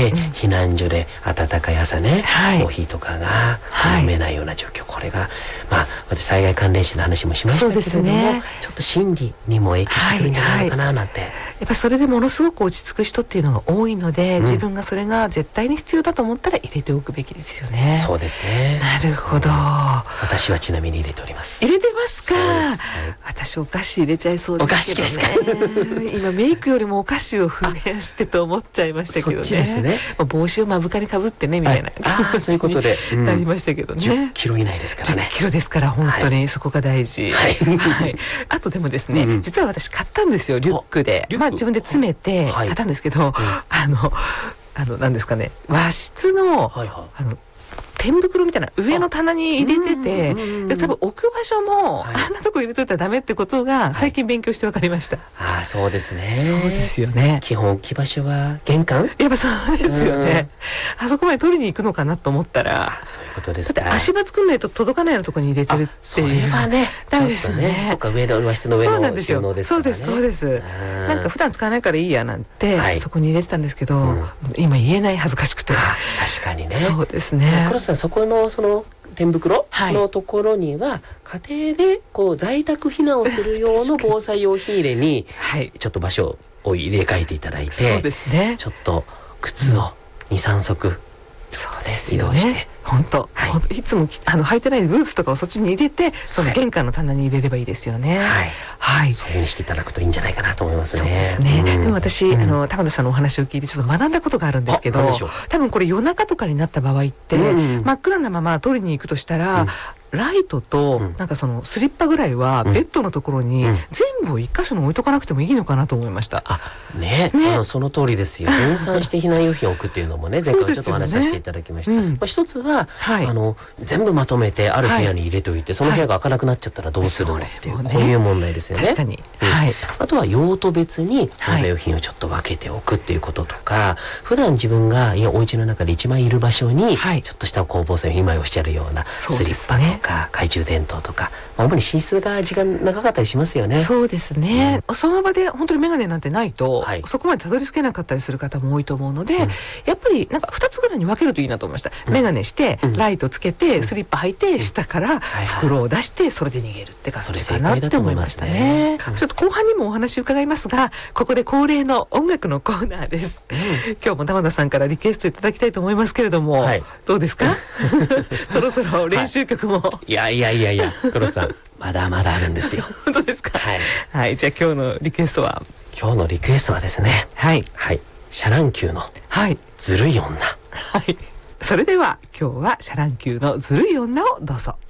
で、避難所で温かい朝ね、コーヒーとかが飲めないような状況、これが私災害関連死の話もしましたけれども、ちょっと心理にも影響してくるんじゃないのかななんて、 やっぱそれでものすごく落ち着く人っていうのが多いので、自分がそれが絶対に必要だと思ったら入れておくべきですよね。 そうですね。 なるほど、 私はちなみに入れております。 入れてますか。私お菓子入れちゃいそうですけどね。 お菓子ですか。 今メイクよりもお菓子を増やしてと思っちゃいましたけどね。 そっちですね。 帽子を目深にかぶってねみたいな気持ちになりましたけどね。 10キロ以内ですからね。 10キロですから本当にそこが大事。あとでもですね、実は私買ったんですよ、リュックで。自分で詰めて買ったんですけど、なんですかね、和室の天袋みたいな上の棚に入れてて、多分置く場所もあんなとこ入れといたらダメってことが最近勉強して分かりました。 そうですね。 そうですよね。 基本置き場所は玄関。 やっぱそうですよね。あそこまで取りに行くのかなと思ったら、 そういうことですか。 だって足場作んないと届かないようなところに入れてるっていう。 それはね、 ダメですよね。 そっか、上の和室の上の収納ですからね。 そうですそうです。なんか普段使わないからいいやなんてそこに入れてたんですけど、今言えない、恥ずかしくて。 確かにね。 そうですね。 黒瀬さん、そこのその天袋のところには、家庭でこう在宅避難をする用の防災用品入れにちょっと場所を入れ替えていただいて、 そうですね。 ちょっと靴を2、3足、 そうですよね。本当、いつも履いてないブーツとかをそっちに入れて、その玄関の棚に入れればいいですよね。 そういうふうにしていただくといいんじゃないかなと思いますね。 そうですね。でも私、玉田さんのお話を聞いてちょっと学んだことがあるんですけど、多分これ夜中とかになった場合って、真っ暗なまま取りに行くとしたら、ライトとなんかそのスリッパぐらいはベッドのところに全部を一箇所に置いとかなくてもいいのかなと思いました。 その通りですよ。分散して避難用品を置くっていうのもね、前回ちょっとお話しさせていただきました。一つは全部まとめてある部屋に入れておいて、その部屋が開かなくなっちゃったらどうするのっていう、こういう問題ですよね。 確かに。 あとは用途別に防災用品をちょっと分けておくっていうこととか、普段自分がお家の中で一番いる場所にちょっとした防災用品今おっしゃるようなスリッパとか懐中電灯とか、主に寝室が時間長かったりしますよね。 そうですね。その場で本当にメガネなんてないとそこまでたどり着けなかったりする方も多いと思うので、やっぱりなんか2つぐらいに分けるといいなと思いました。メガネしてライトつけてスリッパ履いて下から袋を出してそれで逃げるって感じかなって思いましたね。ちょっと後半にもお話伺いますが、ここで恒例の音楽のコーナーです。今日も玉田さんからリクエストいただきたいと思いますけれども、どうですか？そろそろ練習曲も。 いや、黒さん、まだまだあるんですよ。 本当ですか？はい。じゃあ今日のリクエストは？ 今日のリクエストはですね、シャ乱 Q のずるい女。 それでは今日はシャ乱 Q のずるい女をどうぞ。